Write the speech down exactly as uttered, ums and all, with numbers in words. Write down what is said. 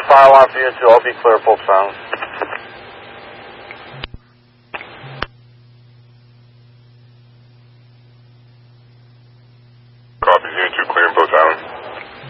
fire alarm for Unit two. I'll be clear, full silence. Copy, Unit two, clear and both